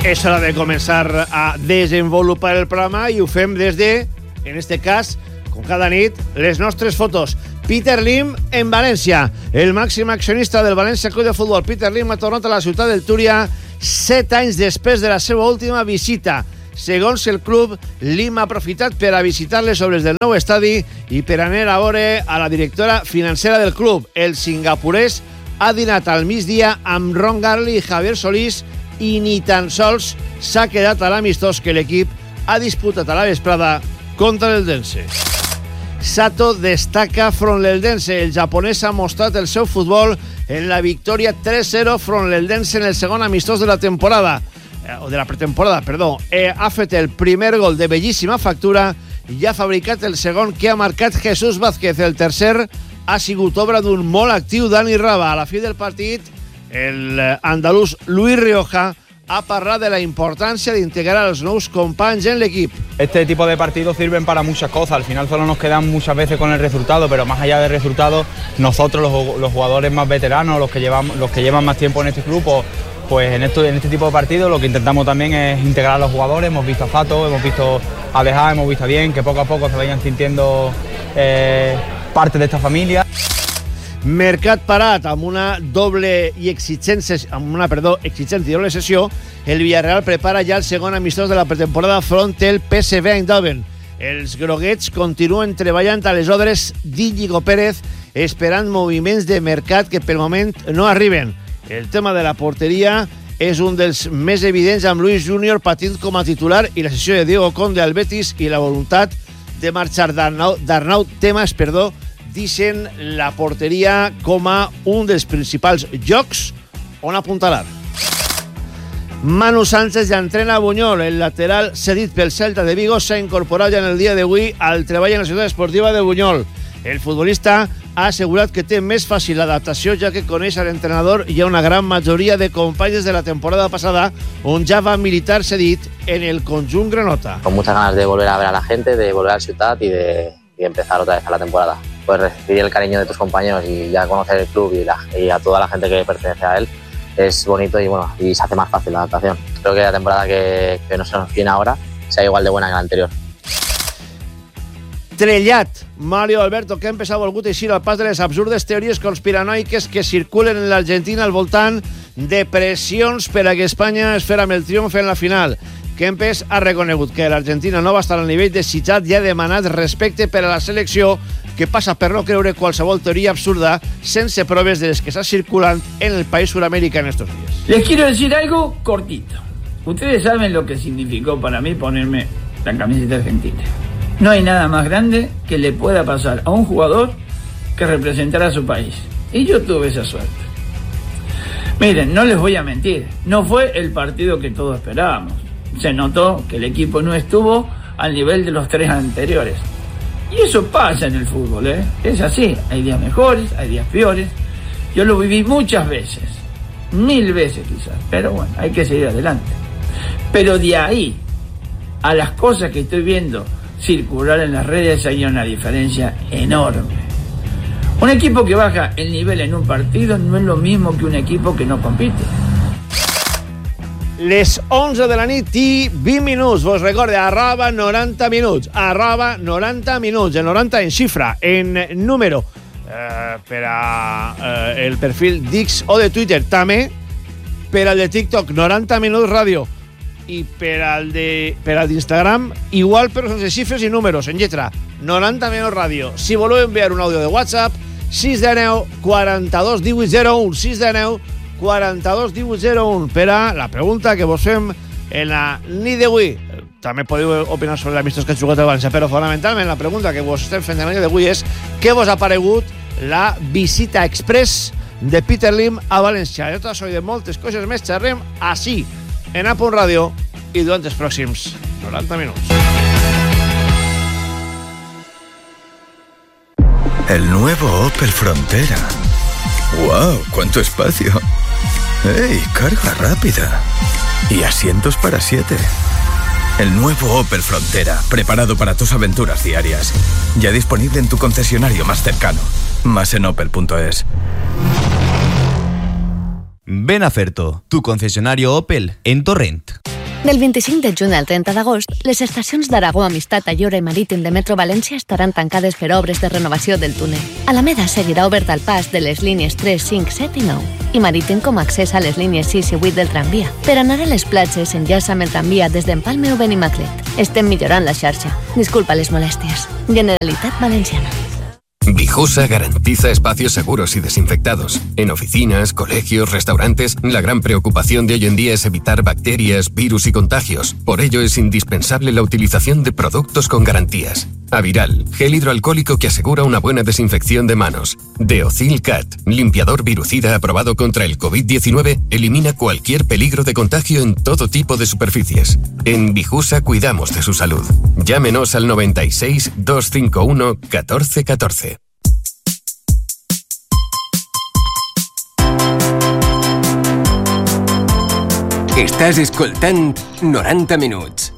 És hora de començar a desenvolupar el programa i ho fem des de, en este cas, com cada nit, les nostres fotos. Peter Lim en València. El màxim accionista del València Club de Futbol, Peter Lim, ha tornat a la ciutat del Túria 7 anys després de la seva última visita. Segons el club, Lim ha aprofitat per a visitar les obres del nou estadi i per anar a veure a la directora financera del club. El singapurès ha dinat al migdia amb Ron Garley i Javier Solís i ni tan sols s'ha quedat a l'amistós que l'equip ha disputat a la vesprada contra l'Eldense. Sato destaca front l'Eldense. El japonès ha mostrat el seu futbol en la victòria 3-0 front l'Eldense en el segon amistós de la temporada, o de la pretemporada, perdó. Ha fet el primer gol de bellíssima factura i ha fabricat el segon, que ha marcat Jesús Vázquez. El tercer ha sigut obra d'un molt actiu Dani Raba. A la fi del partit, el andalús Luis Rioja ha parlat de la importancia de integrar a los nuevos compañeros en el equipo. Este tipo de partidos sirven para muchas cosas. Al final solo nos quedan muchas veces con el resultado, pero más allá del resultado, nosotros los jugadores más veteranos, los que llevan más tiempo en este club, pues en este tipo de partidos lo que intentamos también es integrar a los jugadores. Hemos visto a Fato, hemos visto a Deja, hemos visto a Bien, que poco a poco se vayan sintiendo parte de esta familia. Mercat parat amb una exigent i doble sessió. El Villarreal prepara ja el segon amistós de la pretemporada front el PSV Eindhoven. Els groguets continuen treballant a les ordres d'Íñigo Pérez, esperant moviments de mercat que pel moment no arriben. El tema de la porteria és un dels més evidents, amb Luis Júnior patint com a titular i la sessió de Diego Conde al Betis i la voluntat de marxar d'Arnau Temas, deixen la porteria com a un dels principals llocs on apuntalar. Manu Sánchez ja entrena a Buñol. El lateral cedit pel Celta de Vigo s'ha incorporat ja en el dia d'avui al treball en la ciutat esportiva de Buñol. El futbolista ha assegurat que té més fàcil l'adaptació, ja que coneix a l'entrenador i a una gran majoria de companys de la temporada passada, on ja va militar cedit en el conjunt granota. Con muchas ganas de volver a ver a la gente, de volver a la ciutat y de empezar otra vez a la temporada. Pues recibir el cariño de tus compañeros y ya conocer el club y a toda la gente que pertenece a él es bonito y se hace más fácil la adaptación. Creo que la temporada que nos viene ahora sea igual de buena que la anterior. Trellat, Mario Alberto Kempes ha volgut eixir al pas de les absurdes teories conspiranoiques que circulen en l'Argentina al voltant de pressions per a que Espanya es fera amb el triomf en la final. Kempes ha reconegut que l'Argentina no va estar al nivell desitjat i ha demanat respecte per a la selecció, que passa per no creure qualsevol teoria absurda sense proves de les que està circulant en el país suramericà en estos días. Les quiero decir algo cortito. Ustedes saben lo que significó para mí ponerme la camiseta argentina. No hay nada más grande que le pueda pasar a un jugador que representar a su país. Y yo tuve esa suerte. Miren, no les voy a mentir, no fue el partido que todos esperábamos. Se notó que el equipo no estuvo al nivel de los 3 anteriores. Y eso pasa en el fútbol, ¿eh? Es así, hay días mejores, hay días peores. Yo lo viví muchas veces, 1000 veces quizás, pero bueno, hay que seguir adelante. Pero de ahí a las cosas que estoy viendo circular en las redes hay una diferencia enorme. Un equipo que baja el nivel en un partido no es lo mismo que un equipo que no compite. Les 11 de la nit i 20 minuts. Vos recorde, @90 minuts. @90 minuts. El 90 en xifra, en número. Per a el perfil d'X o de Twitter. També per al de TikTok, 90 minuts ràdio. I per al d'Instagram, igual però sense xifres i números, en lletra. 90 minuts ràdio. Si voleu enviar un àudio de WhatsApp, 619 42 1801. 619 42 1801 per a la pregunta que vos fem en la nit d'avui. També podeu opinar sobre l'amistós que ha jugat el València, però fonamentalment la pregunta que vos estem fent en la nit d'avui és què vos ha paregut la visita express de Peter Lim a València. De tot això i de moltes coses més xerrem així, en A Punt Ràdio, i durant els pròxims 90 minuts. El nuevo Opel Frontera. ¡Wow! ¡Cuánto espacio! ¡Ey! Carga rápida. Y asientos para 7. El nuevo Opel Frontera, preparado para tus aventuras diarias. Ya disponible en tu concesionario más cercano. Más en opel.es. Ven a Ferto, tu concesionario Opel en Torrent. Del 25 de juny al 30 d'agost, les estacions d'Aragó, Amistat, Ayora i Marítim de Metro València estaran tancades per obres de renovació del túnel. Alameda seguirà obert al pas de les línies 3, 5, 7 i 9 i Marítim com a accés a les línies 6 i 8 del tramvia. Per anar a les platges s'enllaça amb el tramvia des d'Empalme o Benimaclet. Estem millorant la xarxa. Disculpa les molèsties. Generalitat Valenciana. Vijusa garantiza espacios seguros y desinfectados. En oficinas, colegios, restaurantes, la gran preocupación de hoy en día es evitar bacterias, virus y contagios. Por ello es indispensable la utilización de productos con garantías. Aviral, gel hidroalcohólico que asegura una buena desinfección de manos. Deocil Cat, limpiador virucida aprobado contra el COVID-19, elimina cualquier peligro de contagio en todo tipo de superficies. En Vijusa cuidamos de su salud. Llámenos al 96 251 1414. Estàs escoltant 90 minuts.